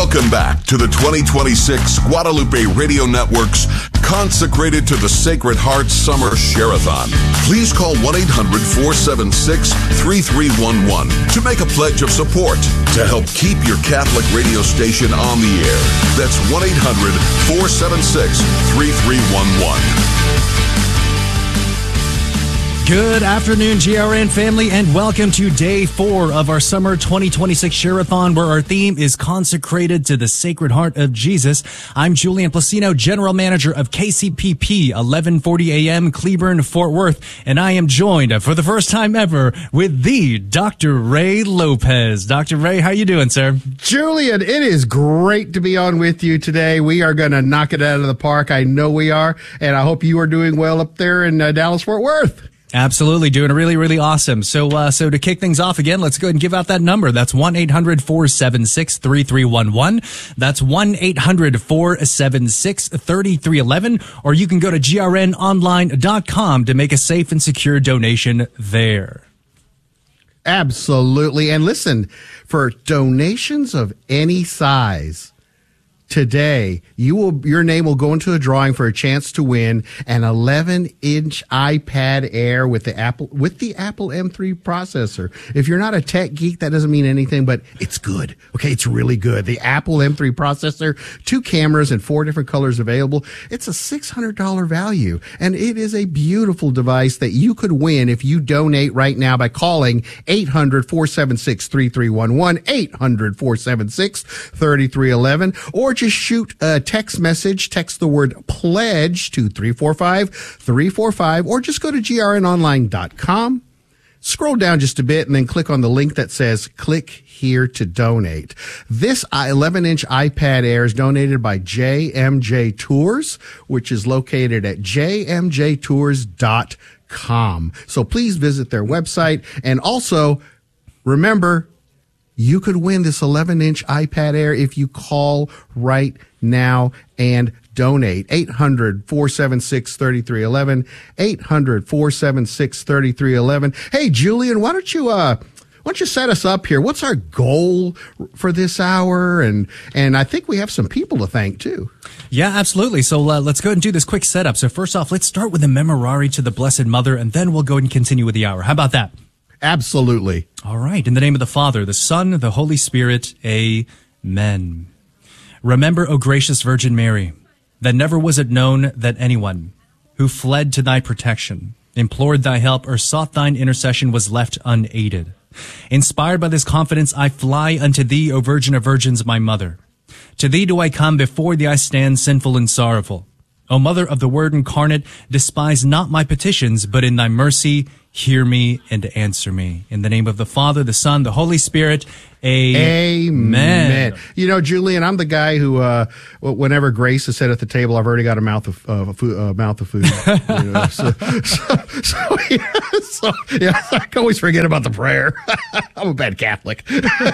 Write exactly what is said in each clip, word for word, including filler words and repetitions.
Welcome back to the twenty twenty-six Guadalupe Radio Network's Consecrated to the Sacred Heart Summer Share-a-thon. Please call one eight hundred four seven six three three one one to make a pledge of support to help keep your Catholic radio station on the air. That's one eight hundred four seven six three three one one. Good afternoon, G R N family, and welcome to day four of our summer twenty twenty-six Share-a-thon, where our theme is consecrated to the Sacred Heart of Jesus. I'm Julian Placino, General Manager of K C P P, eleven forty A M, Cleburne, Fort Worth, and I am joined for the first time ever with the Doctor Ray Lopez. Doctor Ray, how you doing, sir? Julian, it is great to be on with you today. We are going to knock it out of the park. I know we are, and I hope you are doing well up there in uh, Dallas, Fort Worth. Absolutely, doing really, really awesome. So, uh, so to kick things off again, let's go ahead and give out that number. That's one eight hundred four seven six three three one one. That's one eight hundred four seven six three three one one. Or you can go to G R N online dot com to make a safe and secure donation there. Absolutely. And listen, for donations of any size, today, you will your name will go into a drawing for a chance to win an eleven inch iPad Air with the Apple with the Apple M three processor. If you're not a tech geek, that doesn't mean anything, but it's good. Okay, it's really good. The Apple M three processor, two cameras and four different colors available. It's a six hundred dollars value, and it is a beautiful device that you could win if you donate right now by calling eight hundred four seven six three three one one, eight hundred four seven six three three one one, or just shoot a text message, text the word pledge to three four five three four five, or just go to G R N online dot com, scroll down just a bit, and then click on the link that says click here to donate. This eleven inch iPad Air is donated by J M J Tours, which is located at j m j tours dot com. So please visit their website, and also remember, you could win this eleven inch iPad Air if you call right now and donate. eight hundred four seven six three three one one, eight hundred four seven six three three one one. Hey, Julian, why don't you, uh, why don't you set us up here? What's our goal for this hour? And, and I think we have some people to thank too. Yeah, absolutely. So uh, let's go ahead and do this quick setup. So first off, let's start with the Memorare to the Blessed Mother, and then we'll go ahead and continue with the hour. How about that? Absolutely. All right. In the name of the Father, the Son, the Holy Spirit. Amen. Remember, O gracious Virgin Mary, that never was it known that anyone who fled to thy protection, implored thy help, or sought thine intercession was left unaided. Inspired by this confidence, I fly unto thee, O Virgin of Virgins, my mother. To thee do I come, before thee I stand sinful and sorrowful. O Mother of the Word incarnate, despise not my petitions, but in thy mercy hear me and answer me. In the name of the Father, the Son, the Holy Spirit. Amen. Amen. You know, Julian, I'm the guy who, uh, whenever Grace is set at the table, I've already got a mouth of uh, food. Uh, mouth of food. You know, so, so, so, yeah, so, yeah, I can always forget about the prayer. I'm a bad Catholic.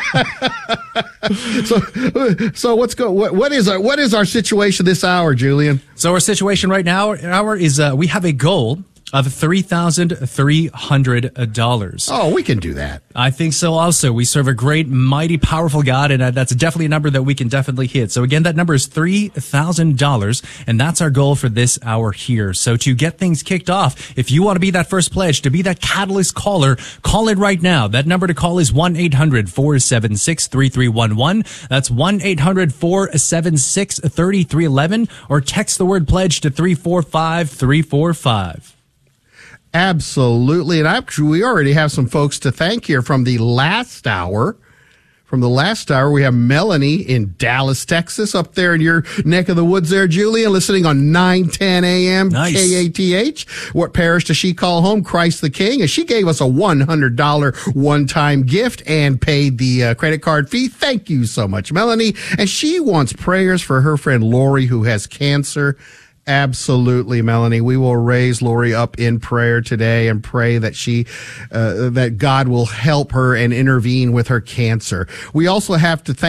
so, so what's go? What, what is our what is our situation this hour, Julian? So our situation right now, our is uh, we have a goal of three thousand three hundred dollars. Oh, we can do that. I think so also. We serve a great, mighty, powerful God, and uh, that's definitely a number that we can definitely hit. So again, that number is three thousand dollars, and that's our goal for this hour here. So to get things kicked off, if you want to be that first pledge, to be that catalyst caller, call it right now. That number to call is one eight hundred four seven six three three one one. That's one eight hundred four seven six three three one one, or text the word pledge to three four five three four five. Absolutely. And actually, we already have some folks to thank here from the last hour. From the last hour, we have Melanie in Dallas, Texas, up there in your neck of the woods there, Julia, listening on nine ten A M Nice. K A T H. What parish does she call home? Christ the King. And she gave us a one hundred dollars one-time gift and paid the uh, credit card fee. Thank you so much, Melanie. And she wants prayers for her friend Lori, who has cancer. Absolutely, Melanie. We will raise Lori up in prayer today and pray that she, uh, that God will help her and intervene with her cancer. We also have to thank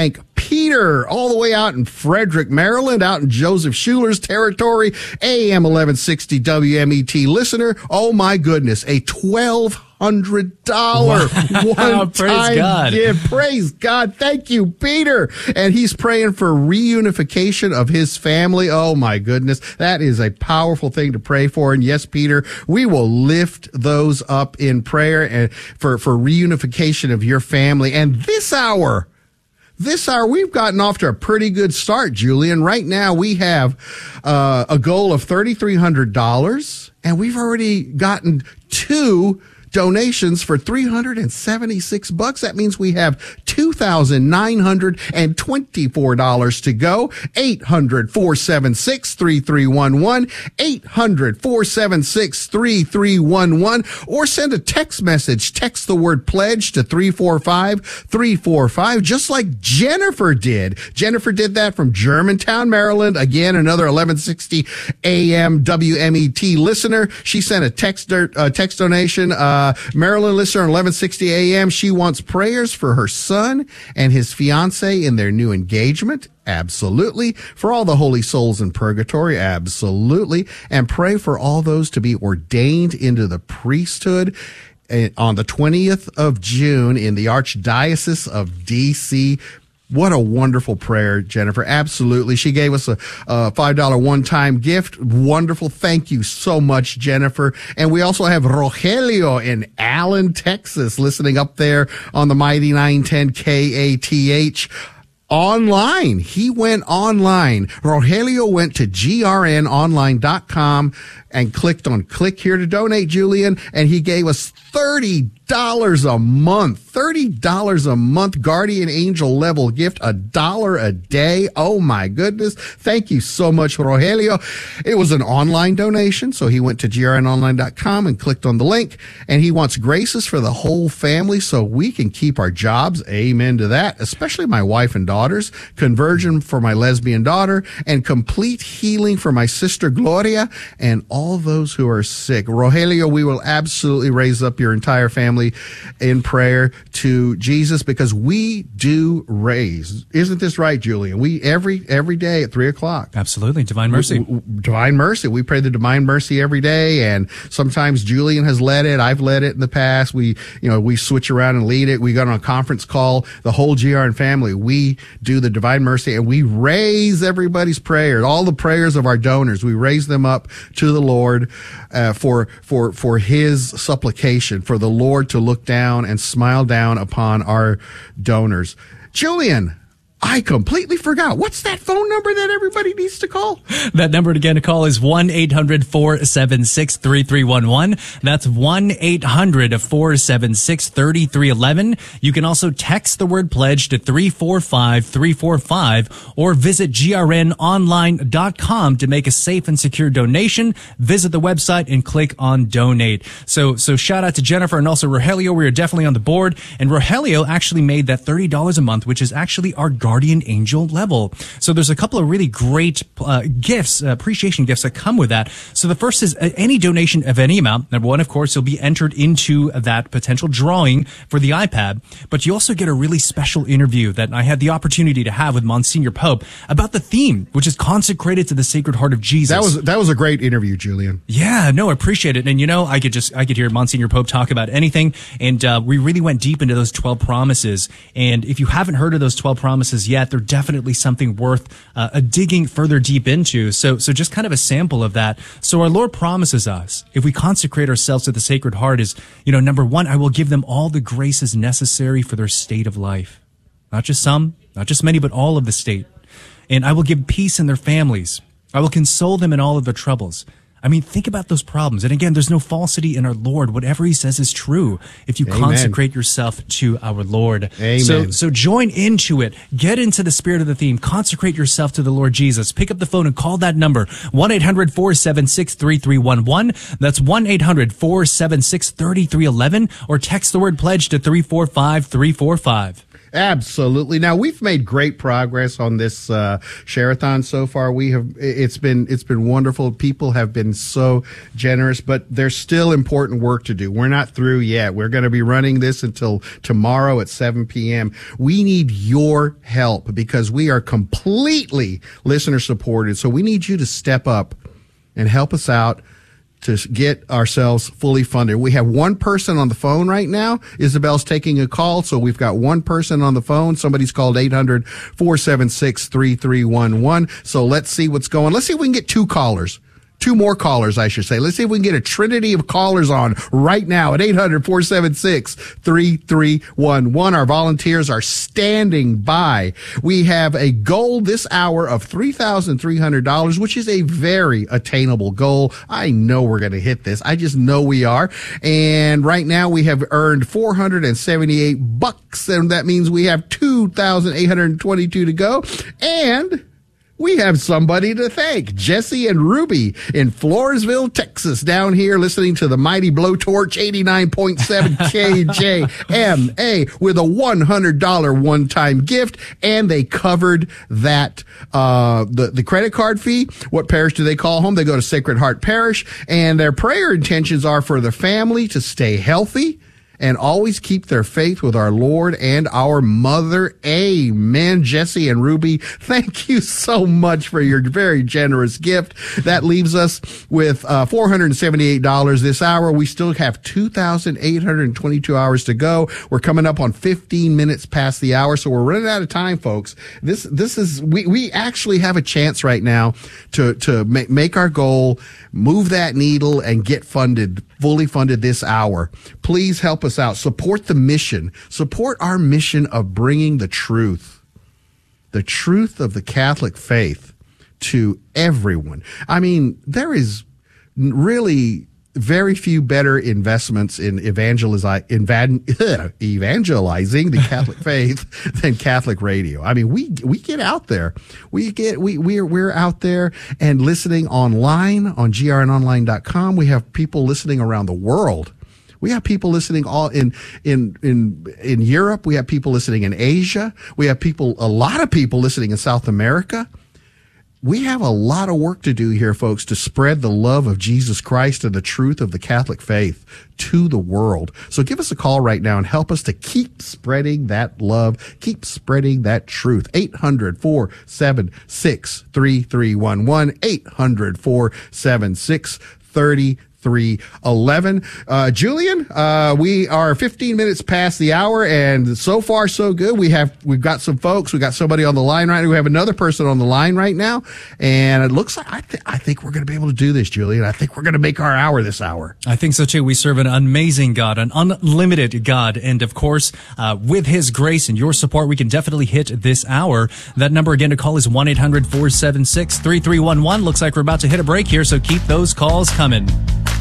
Peter, all the way out in Frederick, Maryland, out in Joseph Schuler's territory, A M eleven sixty W M E T listener. Oh my goodness, a twelve hundred dollars wow. one-time gift. Praise God. Thank you, Peter. And he's praying for reunification of his family. Oh my goodness. That is a powerful thing to pray for. And yes, Peter, we will lift those up in prayer and for, for reunification of your family. And this hour, This hour, we've gotten off to a pretty good start, Julian. Right now, we have uh, a goal of thirty-three hundred dollars, and we've already gotten two donations for three hundred seventy-six bucks. That means we have two thousand nine hundred twenty-four dollars to go. eight hundred, four seven six, three three one one, eight hundred, four seven six, three three one one, or send a text message. Text the word pledge to three four five, three four five, just like Jennifer did. Jennifer did that from Germantown, Maryland. Again, another eleven sixty A M W M E T listener. She sent a text, uh, text donation, uh, Uh, Maryland listener, eleven sixty A M. She wants prayers for her son and his fiance in their new engagement. Absolutely. For all the holy souls in purgatory. Absolutely. And pray for all those to be ordained into the priesthood on the twentieth of June in the Archdiocese of D C. What a wonderful prayer, Jennifer. Absolutely. She gave us a, a five dollar one-time gift. Wonderful. Thank you so much, Jennifer. And we also have Rogelio in Allen, Texas, listening up there on the mighty nine ten K A T H. Online. He went online. Rogelio went to G R N online dot com and clicked on click here to donate, Julian, and he gave us thirty dollars a month. thirty dollars a month guardian angel level gift, a dollar a day. Oh my goodness. Thank you so much, Rogelio. It was an online donation, so he went to G R N online dot com and clicked on the link, and he wants graces for the whole family so we can keep our jobs. Amen to that, especially my wife and daughters, conversion for my lesbian daughter, and complete healing for my sister Gloria and all those who are sick. Rogelio, we will absolutely raise up your entire family in prayer to Jesus, because we do raise. Isn't this right, Julian? We every every day at three o'clock. Absolutely. Divine mercy. We, we, divine mercy. We pray the divine mercy every day, and sometimes Julian has led it. I've led it in the past. We, you know, we switch around and lead it. We got on a conference call, the whole G R N family. We do the divine mercy, and we raise everybody's prayers, all the prayers of our donors. We raise them up to the Lord uh, for for for His supplication, for the Lord to look down and smile down upon our donors. Julian, I completely forgot. What's that phone number that everybody needs to call? That number again to call is one eight hundred, four seven six, three three one one. That's one eight hundred, four seven six, three three one one. You can also text the word pledge to three four five, three four five or visit G R N online dot com to make a safe and secure donation. Visit the website and click on donate. So, so shout out to Jennifer and also Rogelio. We are definitely on the board. And Rogelio actually made that thirty dollars a month, which is actually our guardian angel level. So there's a couple of really great uh, gifts, uh, appreciation gifts that come with that. So the first is uh, any donation of any amount. Number one, of course, you'll be entered into that potential drawing for the iPad, but you also get a really special interview that I had the opportunity to have with Monsignor Pope about the theme, which is consecrated to the Sacred Heart of Jesus. That was that was a great interview, Julian. Yeah, no, I appreciate it. And you know, I could just I could hear Monsignor Pope talk about anything, and uh, we really went deep into those twelve promises. And if you haven't heard of those twelve promises yet, they're definitely something worth uh, a digging further deep into. So, so just kind of a sample of that. So our Lord promises us, if we consecrate ourselves to the Sacred Heart, is, you know, number one, I will give them all the graces necessary for their state of life. Not just some, not just many, but all of the state. And I will give peace in their families. I will console them in all of their troubles. I mean, think about those problems. And again, there's no falsity in our Lord. Whatever He says is true if you Amen. Consecrate yourself to our Lord. Amen. So, so join into it. Get into the spirit of the theme. Consecrate yourself to the Lord Jesus. Pick up the phone and call that number, one eight hundred, four seven six, three three one one. That's one eight hundred, four seven six, three three one one. Or text the word pledge to three four five, three four five. Absolutely. Now we've made great progress on this uh, Share-a-thon so far. We have it's been it's been wonderful. People have been so generous, but there's still important work to do. We're not through yet. We're going to be running this until tomorrow at seven p.m. We need your help because we are completely listener supported. So we need you to step up and help us out to get ourselves fully funded. We have one person on the phone right now. Isabel's taking a call, so we've got one person on the phone. Somebody's called eight hundred, four seven six, three three one one. So let's see what's going. Let's see if we can get two callers. Two more callers, I should say. Let's see if we can get a trinity of callers on right now at eight hundred, four seven six, three three one one. Our volunteers are standing by. We have a goal this hour of three thousand three hundred dollars, which is a very attainable goal. I know we're going to hit this. I just know we are. And right now we have earned four hundred seventy-eight bucks, and that means we have two thousand eight hundred twenty-two to go. And we have somebody to thank. Jesse and Ruby in Floresville, Texas, down here listening to the mighty Blowtorch eighty-nine point seven K J M A with a one hundred dollars one-time gift, and they covered that, uh, the, the credit card fee. What parish do they call home? They go to Sacred Heart Parish, and their prayer intentions are for the family to stay healthy and always keep their faith with our Lord and our Mother. Amen. Jesse and Ruby, thank you so much for your very generous gift. That leaves us with uh, four hundred seventy-eight dollars this hour. We still have two thousand eight hundred twenty-two hours to go. We're coming up on fifteen minutes past the hour, so we're running out of time, folks. This this is we we actually have a chance right now to to make, make our goal, move that needle, and get funded, fully funded this hour. Please help us out. Support the mission. Support our mission of bringing the truth, the truth of the Catholic faith to everyone. I mean, there is really very few better investments in evangelizi- evan- evangelizing the Catholic faith than Catholic radio. I mean, we we get out there. We get we we're we're out there and listening online on G R N online dot com. We have people listening around the world. We have people listening all in, in, in, in Europe. We have people listening in Asia. We have people, a lot of people listening in South America. We have a lot of work to do here, folks, to spread the love of Jesus Christ and the truth of the Catholic faith to the world. So give us a call right now and help us to keep spreading that love, keep spreading that truth. eight hundred, four seven six, three three one one, eight hundred, four seven six, three three eleven. Uh, Julian, uh, we are fifteen minutes past the hour, and so far so good. We have, we've got some folks. We got somebody on the line right now. We have another person on the line right now, and it looks like, I, th- I think we're going to be able to do this, Julian. I think we're going to make our hour this hour. I think so too. We serve an amazing God, an unlimited God. And of course, uh, with his grace and your support, we can definitely hit this hour. That number again to call is one eight hundred, four seven six, three three one one. Looks like we're about to hit a break here, so keep those calls coming.